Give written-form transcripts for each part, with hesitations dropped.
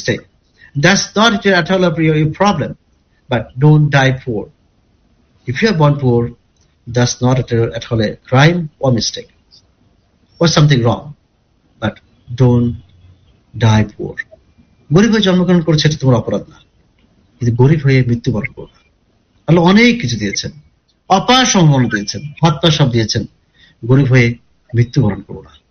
mistake. That's not at all your problem. But don't die poor. If you are born poor, that's not at all a crime or mistake or something wrong. But don't die poor. গরিব হয়ে জন্মগ্রহণ করেছে এটা তোমার অপরাধ না, কিন্তু গরিব হয়ে মৃত্যুবরণ করো। আল্লাহ অনেক কিছু দিয়েছেন, অপার সম্ভাবনা দিয়েছেন, হাত পা সব দিয়েছেন, গরিব হয়ে মৃত্যুবরণ করো না।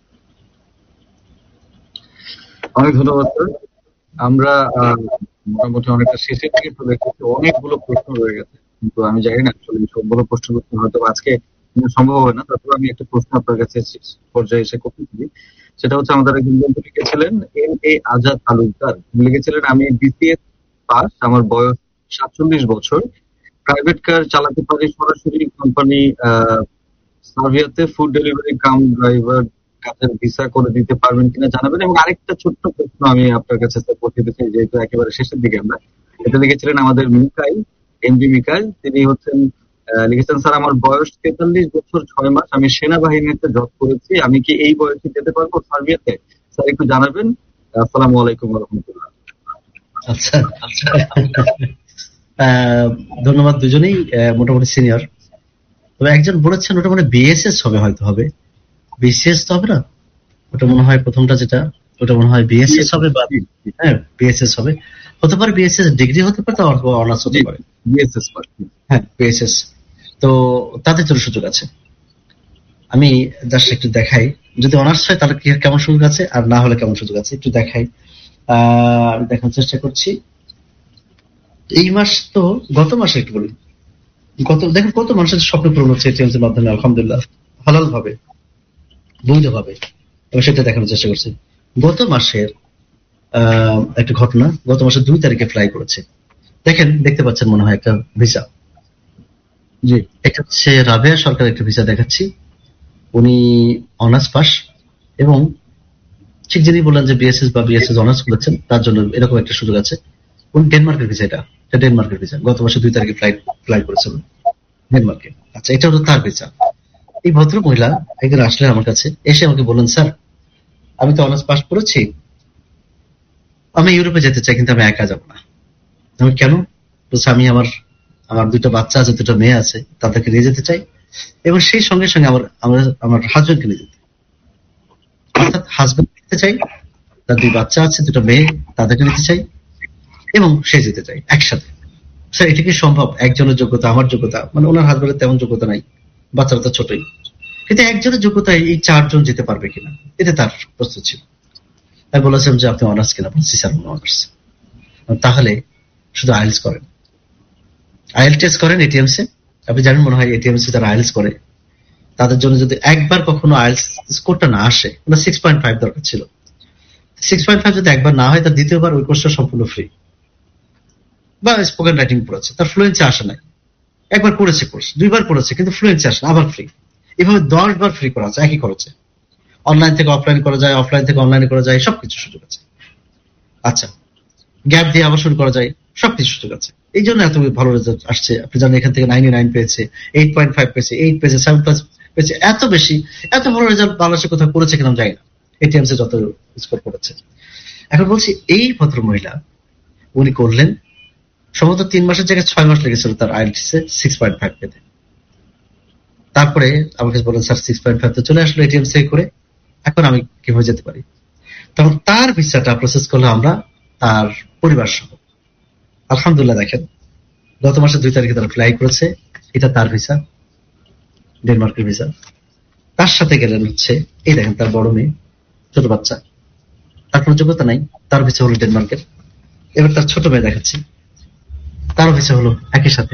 অনেক ধন্যবাদ স্যার। আমরা মোটামুটি অনেকটা শেষের দিকে চলে এসেছি, অনেকগুলো প্রশ্ন রয়ে গেছে, কিন্তু আমি জানি না আসলে সবগুলো প্রশ্ন করতে হয়তো আজকে সম্ভব হবে না। তারপরে আমি একটা প্রশ্ন আপনার কাছে পর্যায়ে এসে করতে চাই, সেটা হচ্ছে আমাদের একজন বন্ধু লিখেছিলেন M.A. আজাদ তালুকদার, লিখেছিলেন আমি BCS পাস, আমার বয়স 47 বছর, প্রাইভেট কার চালাতে পারি, সরাসরি company সার্ভিয়াতে food delivery cum driver কাজের ভিসা করে দিতে পারবেন কিনা জানাবেন। এবং আরেকটা ছোট্ট প্রশ্ন আমি আপনার কাছে পৌঁছে চাই, যেহেতু একেবারে শেষের দিকে আমরা, এটা লিখেছিলেন আমাদের মিকাইল, MD মিকাইল। তিনি লিখেছেন স্যার আমার বয়স 43 বছর 6 মাস, আমি সেনাবাহিনীতে জব করেছি, আমি কি এই বয়সে যেতে পারবো সার্বিয়াতে? স্যার একটু জানাবেন। আসসালামু আলাইকুম ওয়া রাহমাতুল্লাহ। আচ্ছা, ধন্যবাদ দুজনেই মোটামুটি সিনিয়র। তবে একজন বলেছেন ওটা মানে BSS হবে, BCS তো হবে না, ওটা মনে হয় প্রথমটা যেটা, ওটা মনে হয় BSS হবে। হ্যাঁ, BSS হবে, হতে পারে BSS ডিগ্রি হতে পারে, অনার্স হতে পারে। হ্যাঁ, BSS, তো তাদের জন্য সুযোগ আছে। আমি জাস্ট একটু দেখাই, যদি অনার্স হয় তাহলে কেমন সুযোগ আছে, আর না হলে কেমন সুযোগ আছে একটু দেখাই। আমি দেখার চেষ্টা করছি। এই মাস তো, গত মাসে একটু বলি, দেখুন কত মানুষের স্বপ্ন পূরণ হচ্ছে এটিএমসির মাধ্যমে, আলহামদুলিল্লাহ, হালাল ভাবে, বৈধ ভাবে, এবং সেটা দেখানোর চেষ্টা করছি। গত মাসের একটা ঘটনা, গত মাসের 2 তারিখে ফ্লাই করেছে। দেখতে পাচ্ছেন মনে হয় একটা ভিসা, জি, এটা হচ্ছে রাবেয়া সরকার একটা ভিসা দেখাচ্ছি। উনি অনার্স পাস, এবং ঠিক যিনি বললেন যে BSS বা BSS অনার্স করেছেন, তার জন্য এরকম একটা সুযোগ আছে। উনি ডেনমার্কের ভিসা, এটা ডেনমার্কের ভিসা, গত মাসে 2 তারিখে ফ্লাই করেছেন ডেনমার্কে। আচ্ছা, এটা হলো তার ভিসা। এই ভদ্র মহিলা একদিন আসলেন আমার কাছে, এসে আমাকে বললেন স্যার আমি তো অনার্স পাস করেছি, আমি ইউরোপে যেতে চাই, কিন্তু আমি একা যাবো না। আমি কেন? বলছে আমি আমার 2টা বাচ্চা আছে, 2টা মেয়ে আছে, তাদেরকে নিয়ে যেতে চাই, এবং সেই সঙ্গে সঙ্গে আমার হাজবেন্ডকে নিয়ে যেতে, অর্থাৎ হাজবেন্ড নিতে চাই, তার 2 বাচ্চা আছে, 2টা মেয়ে, তাদেরকে নিতে চাই, এবং সে যেতে চাই একসাথে। স্যার এটা কি সম্ভব? একজনের যোগ্যতা, আমার যোগ্যতা, মানে ওনার হাজবেন্ডের তেমন যোগ্যতা নাই, বাচ্চারা তো ছোটই, কিন্তু একজনের যোগ্যতায় এই 4 জন যেতে পারবে কিনা, এটা তার প্রশ্ন ছিল। আমি বলেছিলাম যে আপনি অনার্স কিনা? বলছি স্যার অনার্স। তাহলে শুধু আইএলটিএস করেন, আইএলটিএস করেন এটিএমস এ। আপনি জানেন মনে হয় এটিএমস এ যারা আইএলটিএস করে তাদের জন্য যদি একবার কখনো আইএলটিএস স্কোরটা না আসে, ওনার 6.5 দরকার ছিল, 6.5 যদি একবার না হয়, তার দ্বিতীয়বার ওই কোর্সটা সম্পূর্ণ ফ্রি। বা স্পোকেন রাইটিং পড়েছে, তার ফ্লুয়েন্সি আসে নাই, একবার করেছে কোর্স, 2বার করেছে, কিন্তু ফ্লুয়েন্সি আসে না, আবার ফ্রি। এভাবে 10 বার ফ্রি করা আছে একই খরচে। অনলাইন থেকে অফলাইন করা যায়, অফলাইন থেকে অনলাইনে করা যায়, সবকিছু সুযোগ আছে। আচ্ছা, গ্যাপ দিয়ে আবার শুরু করা যায়, সবকিছু সুযোগ আছে। এই জন্য এত ভালো রেজাল্ট আসছে। আপনি জানেন এখান থেকে 99 পেয়েছে, 8.5 পেয়েছে, 8 পেয়েছে, 7+ পেয়েছে, এত বেশি, এত ভালো রেজাল্ট বাংলাদেশে কোথাও করেছে কিনা জানি না, এটিএমস এ যত স্কোর করেছে। এখন বলছি এই ভদ্র মহিলা উনি করলেন, সম্ভবত 3 মাসের জায়গায় 6 মাস লেগেছিল তার আইএলটিএস এ 6.5 পেতে। তারপরে আমাকে বলেন স্যার 6.5 তো চলে আসলো এটিএমস এ করে, এখন আমি কিভাবে যেতে পারি? তখন তার ভিসাটা প্রসেস করলে আমরা, তার পরিবার সহ, আলহামদুলিল্লাহ। দেখেন গত মাসের 2 তারিখে তারা ফ্লাই করেছে, এটা তার ভিসা, ডেনমার্কের ভিসা। তার সাথে গেলেন হচ্ছে এই দেখেন তার বড় মেয়ে, ছোট বাচ্চা, তার কোনো যোগ্যতা নাই, তার ভিসা হলো ডেনমার্কের। এবার তার ছোট মেয়ে দেখাচ্ছি, তার ভিসা হলো একই সাথে,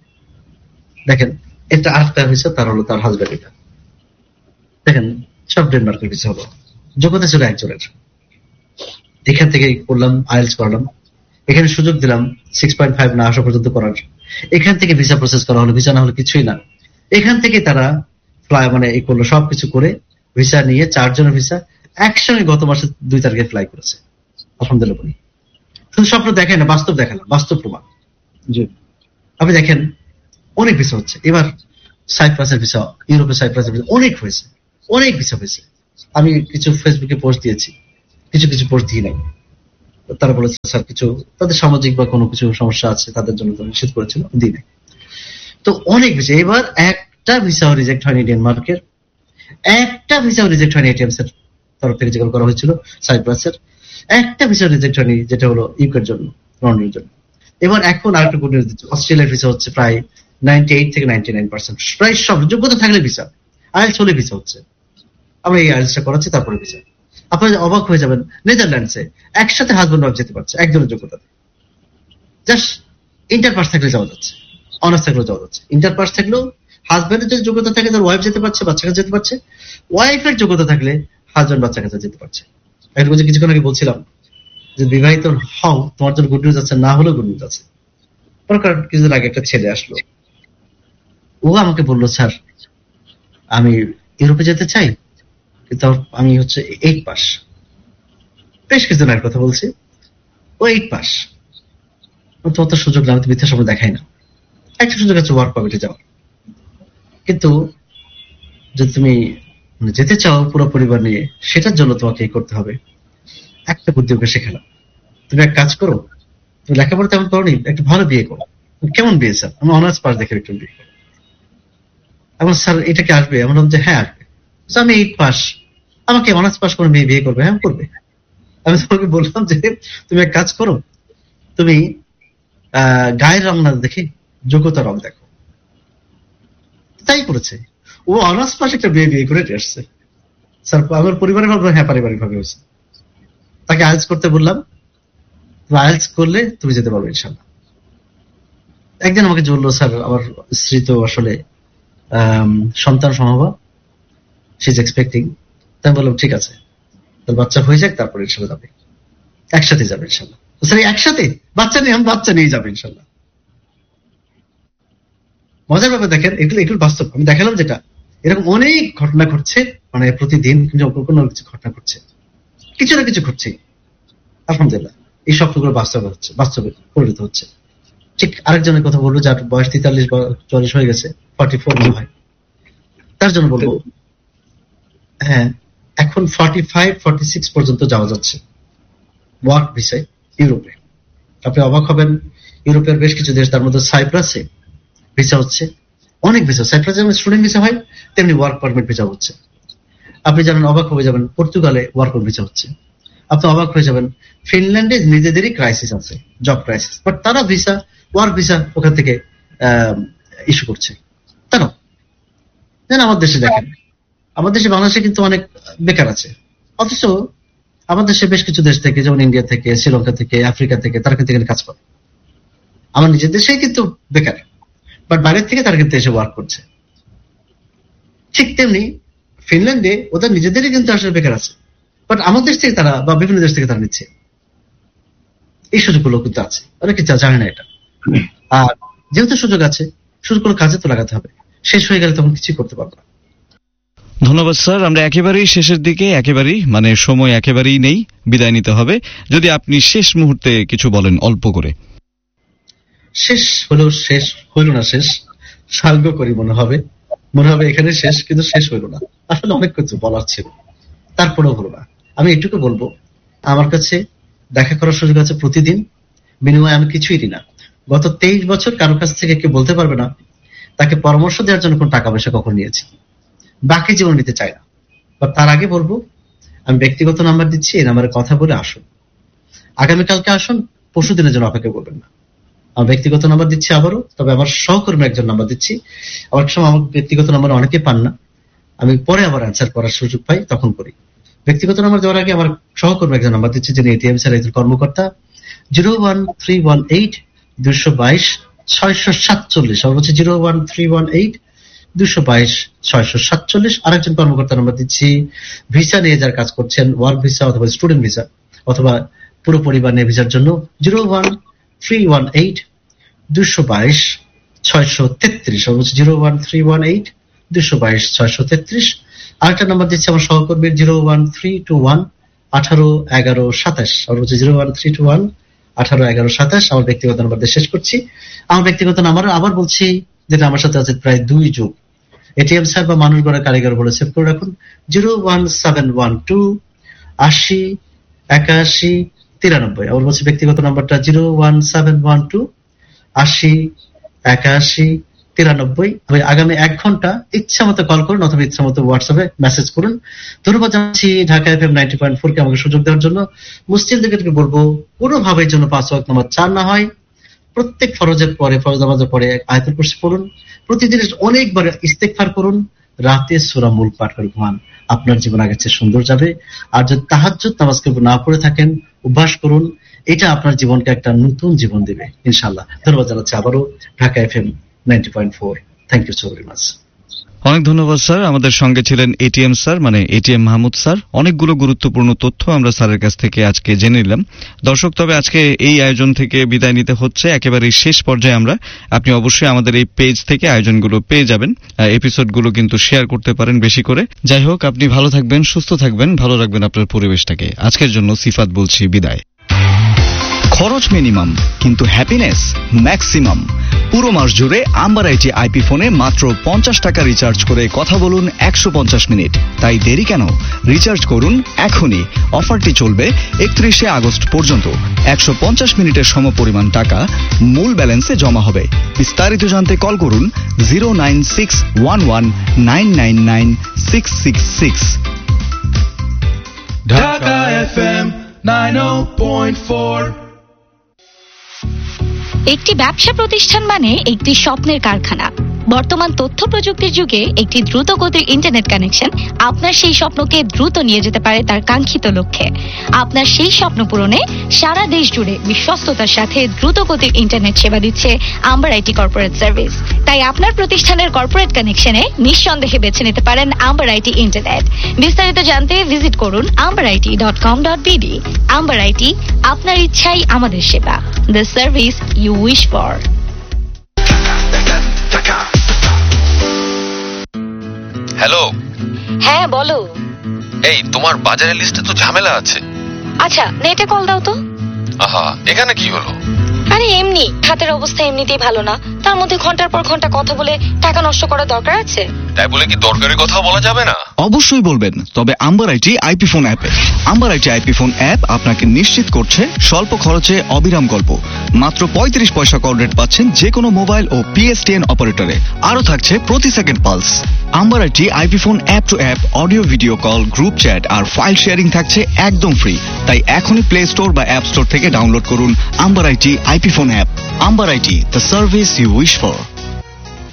দেখেন এটা আর তার ভিসা, তার হলো তার হাজব্যান্ড, এটা দেখেন সব ডেনমার্কের ভিসা হলো, যোগ্যতা ছিল একজনের। এখান থেকে করলাম, আইএলটিএস করলাম, এখানে সুযোগ দিলাম 6.5 না আসা পর্যন্ত করার, এখান থেকে ভিসা প্রসেস করা হলো, ভিসা না হলে কিছুই না। এখান থেকে তারা ফ্লাই মানে এই করলো, সবকিছু করে ভিসা নিয়ে 4 জনের ভিসা একসঙ্গে গত মাসে 2 তারিখে ফ্লাই করেছে, আলহামদুলিল্লাহ বলি। শুধু স্বপ্ন দেখেন না, বাস্তব দেখালাম, বাস্তব প্রমাণ। জি, আপনি দেখেন অনেক ভিসা হচ্ছে এবার, সাইপ্রাসের ভিসা, ইউরোপের সাইপ্রাসের ভিসা অনেক হয়েছে, অনেক ভিসা হয়েছে। আমি কিছু ফেসবুকে পোস্ট দিয়েছি, কিছু পোস্ট দিই নাই, তারা বলেছে স্যার কিছু তাদের সামাজিক বা কোনো কিছু সমস্যা আছে তাদের জন্য নিষেধ করেছিল, দিনে। তো অনেক বেশি। এবার একটা ভিসাও রিজেক্ট হয়নি ডেনমার্কের, একটা ভিসাও রিজেক্ট হয়নি এটিএমস এর তরফ থেকে যেগুলো করা হয়েছিল সাইপ্রাসের, একটা ভিসা রিজেক্ট হয়নি যেটা হলো ইউকের জন্য, লন্ডনের জন্য। এবার এখন আরেকটা গুড নিউজ দিচ্ছে, অস্ট্রেলিয়ার ভিসা হচ্ছে প্রায় 98 থেকে 99%, প্রায় সব যোগ্যতা থাকলে ভিসা, আইএলস হলে ভিসা হচ্ছে। আমরা এই আইএলসটা করাচ্ছি, তারপরে ভিসা। আপনারা অবাক হয়ে যাবেন, নেদারল্যান্ডসে একসাথে হাজবেন্ড ওয়াইফ যেতে পারছে একজনের যোগ্যতা, জাস্ট ইন্টার পাস থাকলে যাওয়া যাচ্ছে, অনার্স থাকলেও যাওয়া যাচ্ছে। ইন্টার পাস থাকলেও হাজবেন্ডের যদি যোগ্যতা থাকে তার ওয়াইফ যেতে পারছে, বাচ্চা কাছে যেতে পারছে। ওয়াইফের যোগ্যতা থাকলে হাজবেন্ড বাচ্চা কাছে যেতে পারছে। এখন যে কিছুক্ষণ আগে বলছিলাম যে বিবাহিত হও, তোমার জন্য গুড নিউজ আছে, না হলেও গুড নিউজ আছে। কারণ কিছুদিন আগে একটা ছেলে আসলো, ও আমাকে বললো স্যার আমি ইউরোপে যেতে চাই, কিন্তু আমি হচ্ছে 8 পাস। বেশ কিছুদিন আগের কথা বলছি, ও 8 পাস, তোমার তো সুযোগ না, আমি তো মিথ্যা সময় দেখাই না। একটা সুযোগ আছে ওয়ার্ক পারমিটে যাওয়ার, কিন্তু যদি তুমি যেতে চাও পুরো পরিবার নিয়ে, সেটার জন্য তোমাকে এই করতে হবে। একটা বুদ্ধি ওকে শেখালাম, তুমি এক কাজ করো, তুমি লেখাপড়া তেমন করোনি, একটা ভালো বিয়ে করো। কেমন বিয়ে স্যার? আমি অনার্স পাস দেখে একটু বিয়ে করো। এমন স্যার এটা কি আসবে? এমন যে হ্যাঁ আসবে। আমি 8 পাস, আমাকে অনার্স পাস করে মেয়ে বিয়ে করবে? হ্যাঁ করবে। আমি তোমাকে বললাম যে তুমি এক কাজ করো, তুমি গায়ের রং না দেখে যোগ্যতা রং দেখো। তাই করেছে, ও অনার্স পাস একটা বিয়ে করে আসছে। স্যার আমার পরিবারের ভাবে, হ্যাঁ পারিবারিক ভাবে হয়েছে। তাকে আইএলটিএস করতে বললাম, আইএলটিএস করলে তুমি যেতে পারবে ইনশাল্লাহ। একদিন আমাকে বললো স্যার আমার স্ত্রী তো আসলে সন্তান সম্ভবা, শি ইজ এক্সপেক্টিং। তাই বললাম ঠিক আছে, তোর বাচ্চা হয়ে যাক, তারপরে ইনশাল্লাহ যাবে, একসাথে যাবে ইনশাল্লাহ। স্যার একসাথে বাচ্চা নিয়ে, আমি বাচ্চা নিয়ে যাবে ইনশাল্লাহ। মজার ব্যাপার দেখেন, এগুলো বাস্তব। আমি দেখালাম যেটা, এরকম অনেক ঘটনা ঘটছে, মানে প্রতিদিন কোনো কিছু ঘটনা ঘটছে, কিছু না কিছু ঘটছে। আলহামদুলিল্লাহ এই স্বপ্নগুলো বাস্তবে পরিণত হচ্ছে। ঠিক আরেকজনের কথা বলবো, যার বয়স 43 বা 44 হয়ে গেছে, 44 মনে হয়, তার জন্য বলবো হ্যাঁ এখন 45-46 পর্যন্ত যাওয়া যাচ্ছে ওয়ার্ক ভিসায় ইউরোপে। আপনি অবাক হবেন, ইউরোপের বেশ কিছু দেশ, তার মধ্যে সাইপ্রাসে ভিসা হচ্ছে, অনেক ভিসা। সাইপ্রাসে যেমন স্টুডেন্ট ভিসা হয়, তেমনি ওয়ার্ক পারমিট ভিসা হচ্ছে। আপনি জানেন, অবাক হয়ে যাবেন, পর্তুগালে ওয়ার্ক ভিসা হচ্ছে। আপনি অবাক হয়ে যাবেন, ফিনল্যান্ডে নিজেদেরই ক্রাইসিস আছে, জব ক্রাইসিস, বাট তারা ভিসা, ওয়ার্ক ভিসা ওখান থেকে ইস্যু করছে। তারা যেন আমার দেশে দেখেন, আমার দেশে বাংলাদেশে কিন্তু অনেক বেকার আছে, অথচ আমার দেশে বেশ কিছু দেশ থেকে, যেমন ইন্ডিয়া থেকে, শ্রীলঙ্কা থেকে, আফ্রিকা থেকে, তারা কিন্তু এখানে কাজ করে। আমার নিজের দেশেই কিন্তু বেকার, বাট বাইরের থেকে তারা কিন্তু এসে ওয়ার্ক করছে। ঠিক তেমনি ফিনল্যান্ডে ওদের নিজেদেরই কিন্তু আসলে বেকার আছে, বাট আমার দেশ থেকে তারা বা বিভিন্ন দেশ থেকে তারা নিচ্ছে। এই সুযোগগুলো কিন্তু আছে, অনেকে জানে না এটা। আর যেহেতু সুযোগ আছে, সুযোগগুলো কাজে তো লাগাতে হবে। শেষ হয়ে গেলে তখন কিছুই করতে পারবো না। ধন্যবাদ স্যার, আমরা একেবারেই শেষের দিকে, সময় একেবারেই নেই, বিদায় নিতে হবে। যদি আপনি শেষ মুহূর্তে কিছু বলেন অল্প করে। শেষ হইল না, শেষ সার্গ করি মনে হবে এখানে শেষ, কিন্তু শেষ হইল না। আসলে অনেক কিছু বলার ছিল, তারপরেও হলো না। আমি এটুকু বলবো, আমার কাছে দেখা করার সুযোগ আছে প্রতিদিন, বিনিময়ে আমি কিছুই দিই না। গত 23 বছর কারোর কাছ থেকে কেউ বলতে পারবে না তাকে পরামর্শ দেওয়ার জন্য কোন টাকা পয়সা কখন নিয়েছি, বাকি জীবন নিতে চাই না। তার আগে বলবো, আমি ব্যক্তিগত নাম্বার দিচ্ছি, এই নাম্বারে কথা বলে আসুন। আগামীকালকে আসুন, পরশু দিনের জন্য অপেক্ষা করবেন না। আমার ব্যক্তিগত নাম্বার দিচ্ছি আবারও, তবে আমার সহকর্মী একজন নাম্বার দিচ্ছি। অনেক সময় আমার ব্যক্তিগত নাম্বার অনেকে পান না, আমি পরে আবার অ্যান্সার করার সুযোগ পাই, তখন করি। ব্যক্তিগত নাম্বার দেওয়ার আগে আমার সহকর্মী একজন নাম্বার দিচ্ছি, যিনি এটিএমস এর একজন কর্মকর্তা। 01318-222-647, সর্বোচ্চ 01318-222-647। আরেকজন কর্মকর্তার নাম্বার দিচ্ছি, ভিসা নিয়ে যার কাজ করছেন, ওয়ার্ক ভিসা অথবা স্টুডেন্ট ভিসা অথবা পুরো পরিবার নিয়ে ভিসার জন্য, 01318-222-633, সর্বোচ্চ 01318-222-633। আরেকটা নাম্বার দিচ্ছি আমার সহকর্মীর, 01321-181127, সর্বোচ্চ 01321-181127। আমার ব্যক্তিগত নাম্বার দিয়ে শেষ করছি। আমার ব্যক্তিগত নাম্বার আবার বলছি, যেটা আমার সাথে আছে প্রায় 2 যুগ, এটিএম স্যার বা মানুষ গড়া কারিগর বলে সেভ করে রাখুন, 01712-80-81 93। আবার বলছি ব্যক্তিগত নাম্বারটা 01712808193। আগামী 1 ঘন্টা ইচ্ছা মতো কল করুন অথবা ইচ্ছা মতো হোয়াটসঅ্যাপে মেসেজ করুন। ধন্যবাদ জানাচ্ছি ঢাকা FM 90.4 কে আমাকে সুযোগ দেওয়ার জন্য। মুসলিমদেরকে বলবো কোনোভাবে যেন 5 ওয়াক্ত নামাজ চার না হয়। প্রত্যেক ফরজ নামাজের পরে আয়াতুল কুরসি পড়ুন। প্রতিদিন অনেকবার ইস্তেগফার করুন। রাতে সূরা মুলক পাঠ করে ঘুমান। আপনার জীবন আগের চেয়ে সুন্দর যাবে। আর যদি তাহাজ্জুদ নামাজ কেউ না পড়ে থাকেন, অভ্যাস করুন। এটা আপনার জীবনকে একটা নতুন জীবন দেবে ইনশাআল্লাহ। ধন্যবাদ জানাচ্ছি আবারও Dhaka FM 90.4। Thank you so very much. অনেক ধন্যবাদ স্যার। আমাদের সঙ্গে ছিলেন এটিএম স্যার, মানে এটিএম মাহমুদ স্যার। অনেকগুলো গুরুত্বপূর্ণ তথ্য আমরা স্যারের কাছ থেকে আজকে জেনে নিলাম। দর্শক, তবে আজকে এই আয়োজন থেকে বিদায় নিতে হচ্ছে, একেবারে শেষ পর্যায়ে আমরা। আপনি অবশ্যই আমাদের এই পেজ থেকে আয়োজনগুলো পেয়ে যাবেন। এপিসোডগুলো কিন্তু শেয়ার করতে পারেন বেশি করে। যাই হোক, আপনি ভালো থাকবেন, সুস্থ থাকবেন, ভালো রাখবেন আপনার পরিবেশটাকে। আজকের জন্য সিফাত বলছি বিদায়। খরচ মিনিমাম কিন্তু হ্যাপিনেস ম্যাক্সিমাম। পুরো মাস জুড়ে আম্বার আইটি আইপি ফোনে মাত্র 50 টাকা রিচার্জ করে কথা বলুন 150 মিনিট। তাই দেরি কেন? রিচার্জ করুন এখনই। অফারটি চলবে 31শে আগস্ট পর্যন্ত। 150 মিনিটের সমপরিমাণ টাকা মূল ব্যালেন্সে জমা হবে। বিস্তারিত জানতে কল করুন 09611999666। ঢাকা FM 90.4। একটি ব্যবসা প্রতিষ্ঠান মানে একটি স্বপ্নের কারখানা। বর্তমান তথ্য প্রযুক্তির যুগে একটি দ্রুত গতির ইন্টারনেট কানেকশন আপনার সেই স্বপ্নকে দ্রুত নিয়ে যেতে পারে তার কাঙ্ক্ষিত লক্ষ্যে। আপনার সেই স্বপ্ন পূরণে সারা দেশ জুড়ে বিশ্বস্ততার সাথে দ্রুত গতির ইন্টারনেট সেবা দিচ্ছে আম্বার আইটি কর্পোরেট সার্ভিস। তাই আপনার প্রতিষ্ঠানের কর্পোরেট কানেকশনে নিঃসন্দেহে বেছে নিতে পারেন আম্বার আইটি ইন্টারনেট। বিস্তারিত জানতে ভিজিট করুন ambarit.com.bd। আম্বার আইটি, আপনার ইচ্ছাই আমাদের সেবা। The service you wish for. Hello. হ্যাঁ বলো। এই তোমার বাজারের লিস্টে তো ঝামেলা আছে। আচ্ছা, নেটে কল দাও তো। আহা, এখানে কি হলো? আরে এমনি, হাতের অবস্থা এমনিতেই ভালো না, তার মধ্যে ঘন্টার পর ঘন্টা কথা বলে টাকা নষ্ট করার দরকার আছে? তাই বলে কি দরকারি কথা বলা যাবে না? অবশ্যই বলবেন, তবে আম্বার আইটি আইপি ফোন অ্যাপে। Amber IT IP phone app আপনাকে নিশ্চিত করছে স্বল্প খরচে অবিরাম গল্প। মাত্র 35 পয়সা কল রেট পাচ্ছেন যে কোনো মোবাইল ও PSTN অপারেটরে। আরও থাকছে প্রতি second pulse. Amber IT IP phone app two app audio video call, group chat R file sharing থাকছে একদম ফ্রি। তাই এখনই প্লে স্টোর বা অ্যাপ স্টোর থেকে ডাউনলোড করুন amber IT IP phone app. Amber IT, the service you wish for.